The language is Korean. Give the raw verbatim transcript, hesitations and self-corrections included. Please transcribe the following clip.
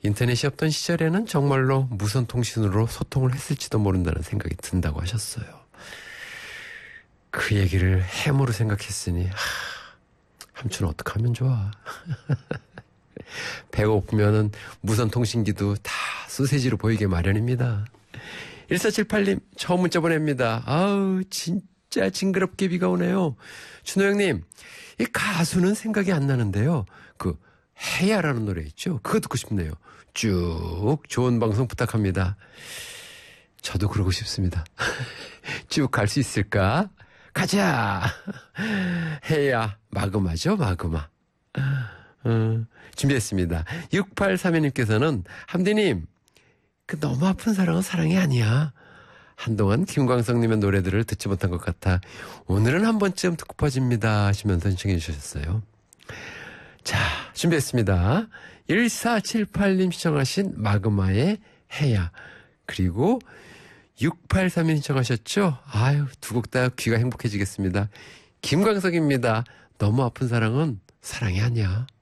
인터넷이 없던 시절에는 정말로 무선 통신으로 소통을 했을지도 모른다는 생각이 든다고 하셨어요. 그 얘기를 해모로 생각했으니 하, 삼촌 어떡하면 좋아. 배고프면은 무선 통신기도 다 소세지로 보이게 마련입니다. 일사칠팔 님 처음 문자 보냅니다. 아우 진짜 징그럽게 비가 오네요. 준호 형님, 이 가수는 생각이 안 나는데요. 그 해야라는 노래 있죠. 그거 듣고 싶네요. 쭉 좋은 방송 부탁합니다. 저도 그러고 싶습니다. 쭉 갈 수 있을까? 가자. 해야 마그마죠, 마그마. 어, 준비했습니다. 육팔삼이 님께서는 함디님, 그 너무 아픈 사랑은 사랑이 아니야. 한동안 김광석님의 노래들을 듣지 못한 것 같아 오늘은 한 번쯤 듣고 빠집니다 하시면서 신청해 주셨어요. 자, 준비했습니다. 일사칠팔 님 시청하신 마그마의 해야, 그리고 육팔삼이 님 신청하셨죠? 아유, 두 곡 다 귀가 행복해지겠습니다. 김광석입니다. 너무 아픈 사랑은 사랑이 아니야.